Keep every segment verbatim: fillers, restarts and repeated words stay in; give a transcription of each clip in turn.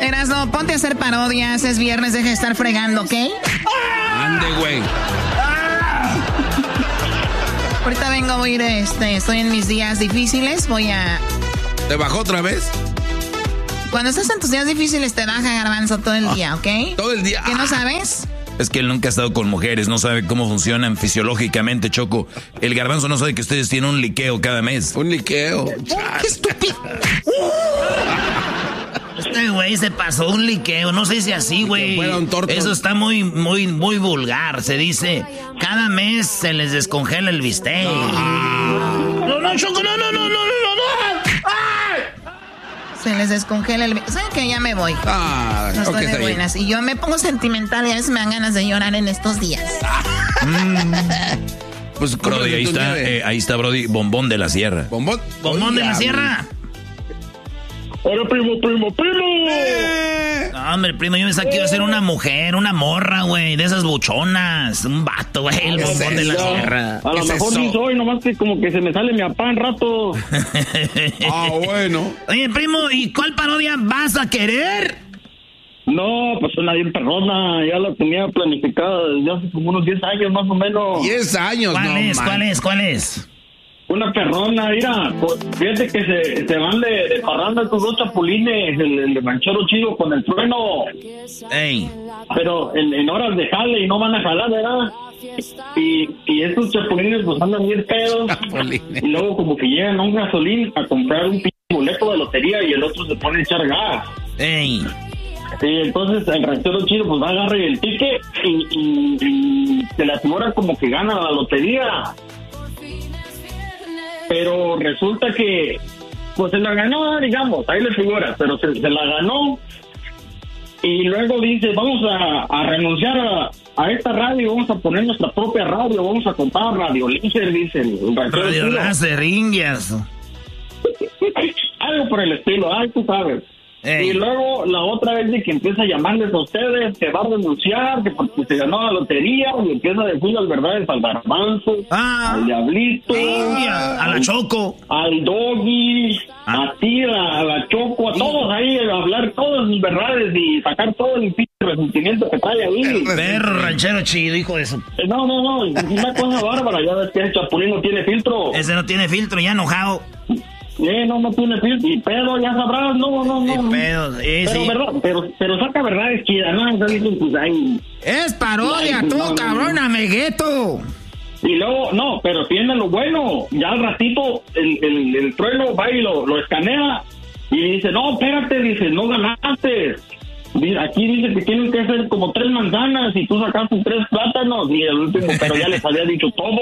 Erasno, ponte a hacer parodias, es viernes, deja de estar fregando, ¿ok? Ande, güey. Ahorita vengo, voy a ir, este, estoy en mis días difíciles, voy a... ¿Te bajó otra vez? Cuando estás en tus días difíciles te baja, Garbanzo, todo el día, ¿ok? Todo el día. ¿Qué no sabes? Es que él nunca ha estado con mujeres, no sabe cómo funcionan fisiológicamente, Choco. El Garbanzo no sabe que ustedes tienen un liqueo cada mes. Un liqueo. ¡Qué estúpido! Este güey se pasó un liqueo, no sé si así, güey. Eso está muy, muy, muy vulgar. Se dice, cada mes se les descongela el bistec. No, no, Choco, no, no, no, no, no, no. ¡Ay! Se les descongela el... ¿Saben que ya me voy? Ah, no estoy okay, de buenas. Y yo me pongo sentimental y a veces me dan ganas de llorar en estos días. Mm. Pues, Brody, ahí está, eh, ahí está, Brody, Bombón de la Sierra. ¿Bombón? ¿Bombón de la Sierra? ¡Hola, primo, primo, primo! Eh. No, hombre, primo, yo pensaba que iba a ser una mujer, una morra, güey, de esas buchonas. Un vato, güey, el Bombón de la Sierra. A lo mejor ni soy, nomás que como que se me sale mi apá en rato. Ah, bueno. Oye, primo, ¿y cuál parodia vas a querer? No, pues una bien perrona, ya la tenía planificada desde hace como unos diez años más o menos. diez años, ¿Cuál no, es, man. cuál es, cuál es? Una perrona, mira, pues, fíjate que se, se van de, de parranda estos dos chapulines, el, el de Ranchero Chido con el Trueno. Ey. Pero en, en horas de jale y no van a jalar, ¿verdad? Y, y estos chapulines pues andan bien pedos. Chapulines. Y luego como que llegan a un gasolín a comprar un p*** boleto de lotería y el otro se pone a echar gas. Ey. Y entonces el Ranchero Chido pues va a agarrar el ticket y, y, y se le asegura como que gana la lotería. Pero resulta que pues se la ganó, digamos, ahí le figura, pero se, se la ganó y luego dice, vamos a, a renunciar a, a esta radio, vamos a poner nuestra propia radio, vamos a comprar Radio Láser, dice el Ranchero Radio Chido. Láser, Indias. Algo por el estilo, ay, tú sabes. Ey. Y luego la otra vez de que empieza a llamarles a ustedes, que va a renunciar, que porque se ganó la lotería, y empieza a decir las verdades al Garbanzo, Ah. al Diablito, India, a la Choco. al Doggy, Ah. a ti, a, a la Choco, a todos ahí, a hablar todas sus verdades y sacar todo el p*** resentimiento que trae ahí. Perro Ranchero Chido, hijo de su... No, no, no, es una cosa bárbara, ya ves que el Chapulín no tiene filtro. Ese no tiene filtro, ya enojado. Eh, no, no tiene filtro, y pedo, ya sabrás, no, no, no. Y pedo, eh, pero, sí. verdad, pero, pero saca verdades chidas, ¿no? Entonces dicen, pues, ahí... Es parodia, Ay, tú, no, no, cabrón, no. amigueto. Y luego, no, pero tiene lo bueno. Ya al ratito el, el, el Trueno va y lo, lo escanea y dice, no, espérate, dice, no ganaste. Dice, aquí dice que tienen que hacer como tres manzanas y tú sacaste tres plátanos y el último, pero ya les había dicho todo.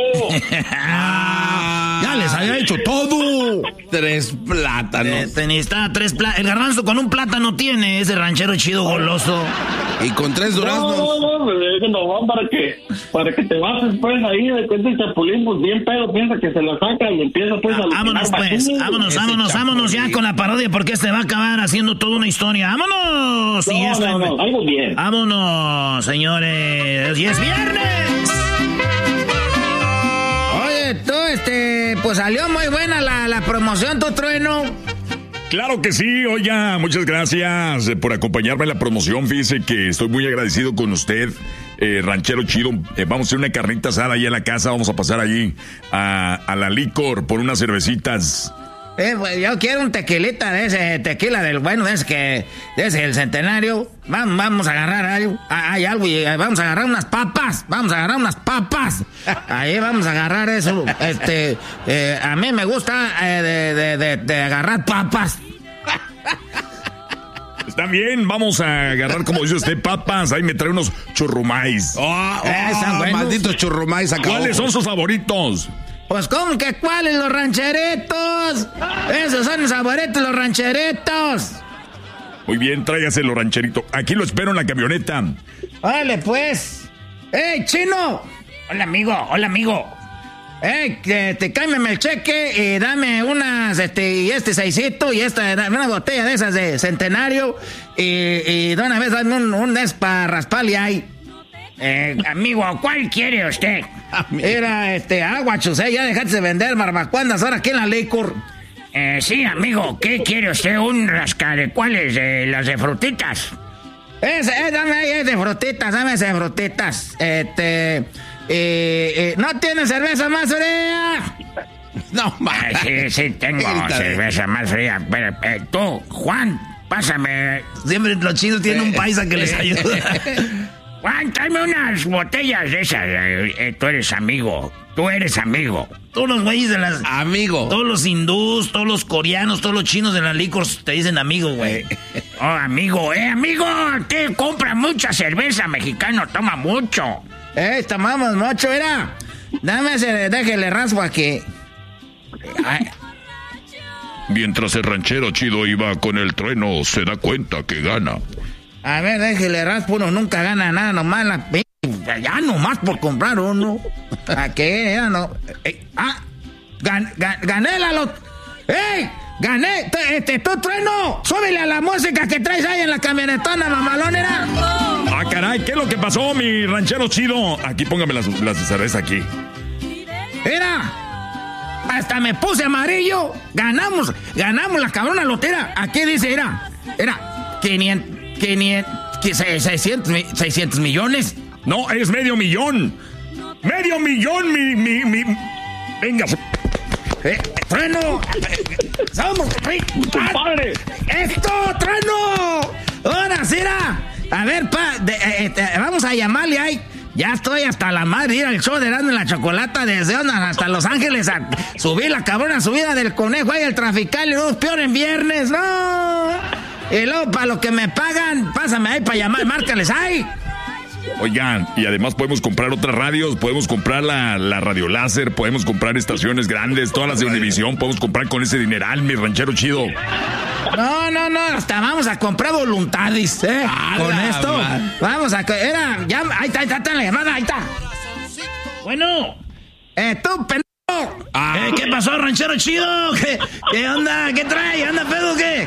Ya les había dicho todo. Tres plátanos. Eh, te necesitaba tres plátanos. El Garbanzo con un plátano tiene, ese Ranchero Chido goloso. Y con tres No, duraznos. no, no, eso no va para que, para que te bases pues ahí de cuenta el Chapulín, pues bien pedo, piensa que se la saca y empieza pues a... Vámonos pues, vámonos, Ese vámonos, vámonos ya Chapulín. con la parodia porque este va a acabar haciendo toda una historia. ¡Vámonos! No, Y este- no, no, algo bien. ¡Vámonos, señores! ¡Y es viernes! Oye, tú, este, pues salió muy buena la, la promoción, tu Trueno. Claro que sí, oiga, muchas gracias eh, por acompañarme en la promoción. Fíjese que estoy muy agradecido con usted, eh, Ranchero Chido. Eh, vamos a hacer una carnita asada ahí en la casa, vamos a pasar allí a, a la licor por unas cervecitas. Eh, pues yo quiero un tequilita de ese tequila del bueno, de ese que, de ese el centenario. Vamos, vamos a agarrar algo, hay algo y eh, vamos a agarrar unas papas, vamos a agarrar unas papas. Ahí vamos a agarrar eso. Este, eh, a mí me gusta eh, de, de, de, de agarrar papas. Está bien, vamos a agarrar, como dice usted, papas. Ahí me trae unos churrumais. Oh, oh, Eh, están buenos. malditos churrumais acá. ¿Cuáles son sus favoritos? Pues, ¿cómo que cuáles los rancheritos? Esos son los favoritos, los rancheritos. Muy bien, tráigaselo, rancherito. Aquí lo espero en la camioneta. Órale, pues. ¡Ey, chino! Hola, amigo, hola, amigo. ¡Ey, que te cámbiame el cheque y dame unas, este, y este seisito y esta, dame una botella de esas de centenario y, y de una vez dame un, un des para rasparle ahí. Eh, amigo, ¿cuál quiere usted? Era, este, agua, chusé, ya dejaste de vender barbacuandas ahora aquí en la licor. Eh, sí, amigo, ¿qué quiere usted? ¿Un rasca de cuáles? ¿De las de frutitas? Ese, eh, dame ahí, es de frutitas, dame ese de frutitas. Este, eh, eh, ¿no tiene cerveza más fría? No, man. Sí, sí, tengo cerveza más fría. Pero, eh, tú, Juan, pásame. Siempre los chinos tienen un paisa que les ayuda. Juan, tráeme unas botellas de esas. Eh, eh, tú eres amigo. Tú eres amigo. Todos los güeyes de las... Amigo. Todos los hindús, todos los coreanos, todos los chinos de las licors te dicen amigo, güey. Oh, amigo, eh, amigo. Te compra mucha cerveza, mexicano. Toma mucho. Eh, tomamos mucho, mira. Dame ese, déjele raspo aquí. Ay. Mientras el ranchero chido iba con el trueno, se da cuenta que gana. A ver, déjele raspo, uno nunca gana nada, nomás la... Ya nomás por comprar uno. ¿A qué? Ya no. Eh, ah, gan, gan, gané la lot... ¡Ey! ¡Gané! Este, tú, trueno, súbele a la música que traes ahí en la camionetona, mamalonera. Ah, caray, ¿qué es lo que pasó, mi ranchero chido? Aquí, póngame las, las de cerveza aquí. Mira, hasta me puse amarillo. Ganamos, ganamos la cabrona lotera. Aquí dice, era, era, quinientos, quinientos, seiscientos, seiscientos millones. No, es medio millón. Medio millón, mi, mi, mi. Venga. Eh, trueno. Somos, ¡Compadre! ¡Esto, trueno! Ahora, sí, era. A ver, pa, de, eh, eh, vamos a llamarle ahí. Ya estoy hasta la madre, ir al show de Erasmo y la Chocolata desde Ondas hasta Los Ángeles a subir la cabrona subida del conejo ahí, el trafical, y luego peor en viernes, no. Y luego para lo que me pagan, pásame ahí para llamar, márcales ahí. Oigan, y además podemos comprar otras radios, podemos comprar la, la radio láser, podemos comprar estaciones grandes, todas las de Univisión, podemos comprar con ese dineral, mi ranchero chido. No, no, no, hasta vamos a comprar voluntades, ¿eh? Ah, con la esto. man. Vamos a... Era, ya, ahí está, ahí está, está la llamada, ahí está. Bueno, eh, tú, pendejo. Ah. Eh, ¿Qué pasó, ranchero chido? ¿Qué, qué onda? ¿Qué trae? ¿Anda pedo o qué?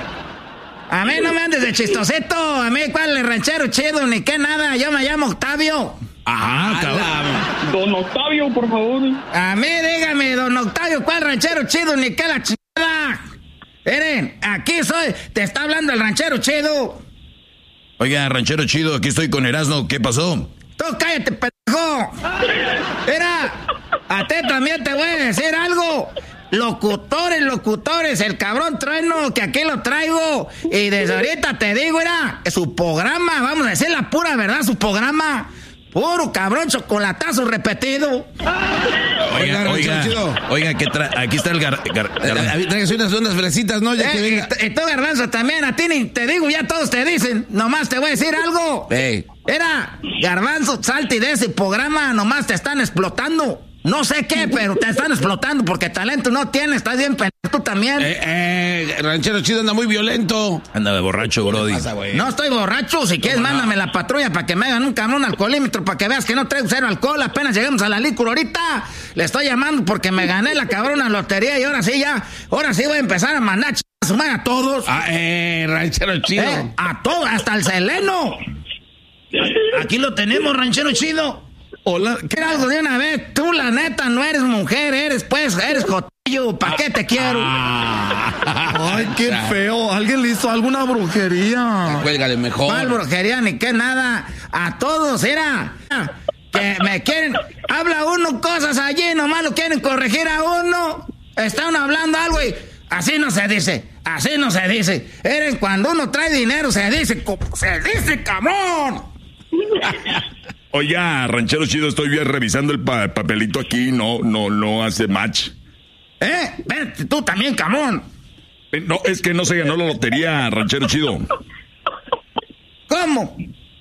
A mí no me andes de chistosito. A mí, ¿cuál es ranchero chido? Ni qué nada. Yo me llamo Octavio. Ah, cabrón. Don Octavio, por favor. A mí, dígame, don Octavio, ¿cuál ranchero chido? Ni qué la chingada. Miren, aquí soy. Te está hablando el ranchero chido. Oiga, ranchero chido, aquí estoy con Erasmo. ¿Qué pasó? Tú cállate, pendejo. Mira, a ti también te voy a decir algo. Locutores, locutores, el cabrón trueno que aquí lo traigo. Y desde ahorita te digo, era su programa, vamos a decir la pura verdad, su programa. Puro cabrón chocolatazo repetido. Oiga, oiga, oiga, que tra aquí está el gar... gar gar Tráigase unas, unas fresitas, ¿no? Ya eh, que venga. Y, y tú, Garbanzo, también, a ti ni te digo, ya todos te dicen. Nomás te voy a decir algo. Ey. Era, Garbanzo, salte de ese programa, nomás te están explotando. No sé qué, pero te están explotando porque talento no tienes, estás bien pendejo tú también. Eh, eh, ranchero chido anda muy violento. Anda de borracho, Brody. Pasa, güey? No estoy borracho, si quieres no? mándame la patrulla para que me hagan un cabrón alcoholímetro para que veas que no traigo cero alcohol, apenas llegamos a la licor ahorita. Le estoy llamando porque me gané la cabrona lotería y ahora sí ya, ahora sí voy a empezar a mandar ch... a su madre a todos. Ah, eh, ranchero chido. Eh, a todos, hasta el Seleno. Aquí lo tenemos, ranchero chido. Hola, ¿qué algo de una vez? Tú, la neta, no eres mujer, eres pues, eres jotillo. ¿Para qué te quiero? Ay, qué feo. Alguien le hizo alguna brujería. Cuélgale mejor. ¿Cuál brujería ni qué nada? A todos, era. Que me quieren. Habla uno cosas allí, nomás lo quieren corregir a uno. Están hablando algo y. Así no se dice. Así no se dice. Eres cuando uno trae dinero, se dice. Se dice, cabrón. Oiga, ranchero chido, estoy bien revisando el pa papelito aquí, no, no, no hace match. ¿Eh? Vete tú también, cabrón. Eh, No, es que no se ganó la lotería, ranchero chido. ¿Cómo?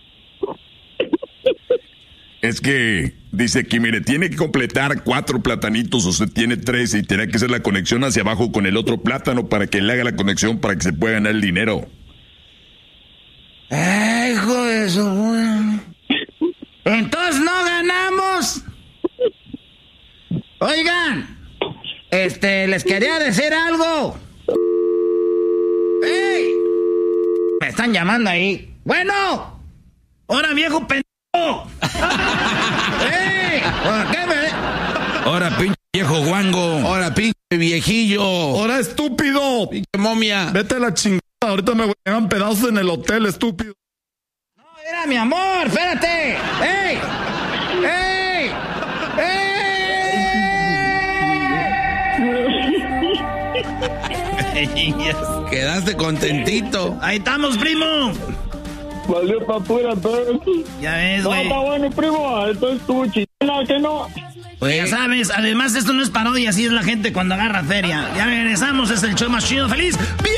Es que dice que, mire, tiene que completar cuatro platanitos, usted tiene tres y tiene que hacer la conexión hacia abajo con el otro plátano para que le haga la conexión para que se pueda ganar el dinero. Ay, hijo de su... Entonces no ganamos. Oigan, este, les quería decir algo. ¡Ey! Me están llamando ahí. Bueno. ¡Ahora, viejo pendejo! ¡Ey! ¿Por qué me...? Ahora, pinche viejo guango. Ahora, pinche viejillo. Ahora, estúpido. Pinche momia. Vete a la chingada. Ahorita me llegan pedazos en el hotel, estúpido. No, era mi amor, espérate. ¡Ey! ¡Ey! ¡Ey! Quedaste contentito. Ahí estamos, primo. Valió pa' pura, pero... Ya ves, No, güey. está bueno, primo. Entonces estuvo chingona, ¿que no? Ya sabes, además esto no es parodia, así es la gente cuando agarra feria. Ya regresamos, es el show más chido. ¡Feliz! ¡Bien!